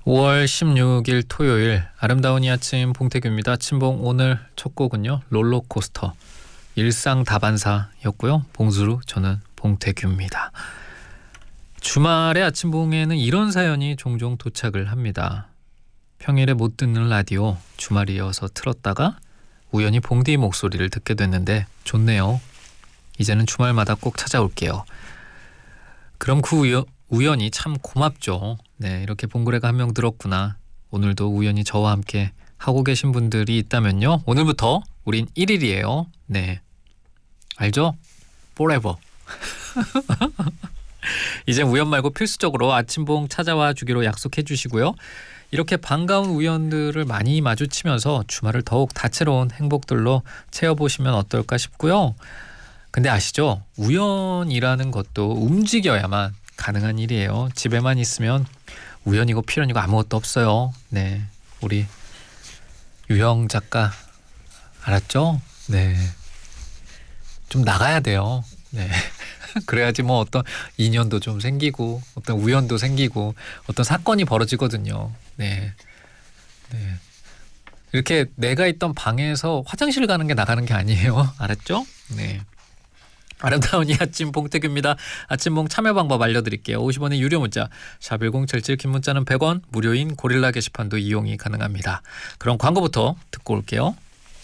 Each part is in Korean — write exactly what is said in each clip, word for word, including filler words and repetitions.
오월 십육일 토요일 아름다운 이 아침 봉태규입니다. 친봉 오늘 첫 곡은요 롤러코스터 일상 다반사였고요. 봉수루 저는 봉태규입니다. 주말의 아침봉에는 이런 사연이 종종 도착을 합니다. 평일에 못 듣는 라디오 주말이어서 틀었다가 우연히 봉디 목소리를 듣게 됐는데 좋네요. 이제는 주말마다 꼭 찾아올게요. 그럼 그 우연, 우연이 참 고맙죠. 네, 이렇게 봉그레가 한 명 들었구나. 오늘도 우연히 저와 함께 하고 계신 분들이 있다면요. 오늘부터 우린 일 일이에요. 네, 알죠? forever. 이젠 우연 말고 필수적으로 아침봉 찾아와 주기로 약속해 주시고요. 이렇게 반가운 우연들을 많이 마주치면서 주말을 더욱 다채로운 행복들로 채워보시면 어떨까 싶고요. 근데 아시죠? 우연이라는 것도 움직여야만 가능한 일이에요. 집에만 있으면 우연이고 필연이고 아무것도 없어요. 네, 우리 유형 작가 알았죠? 네, 좀 나가야 돼요. 네, 그래야지 뭐 어떤 인연도 좀 생기고 어떤 우연도 생기고 어떤 사건이 벌어지거든요. 네, 네. 이렇게 내가 있던 방에서 화장실 가는 게 나가는 게 아니에요. 알았죠? 네. 아름다운 이 아침 봉태규입니다. 아침봉 참여 방법 알려드릴게요. 오십 원의 유료 문자 샵 일공칠칠, 긴 문자는 백 원, 무료인 고릴라 게시판도 이용이 가능합니다. 그럼 광고부터 듣고 올게요.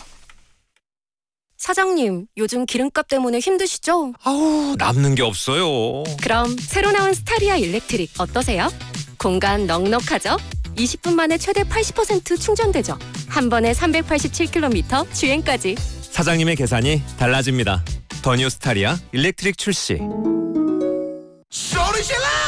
사장님, 요즘 기름값 때문에 힘드시죠? 아우, 남는 게 없어요. 그럼 새로 나온 스타리아 일렉트릭 어떠세요? 공간 넉넉하죠? 이십 분 만에 최대 팔십 퍼센트 충전되죠? 한 번에 삼백팔십칠 킬로미터 주행까지. 사장님의 계산이 달라집니다. 더 뉴 스타리아 일렉트릭 출시.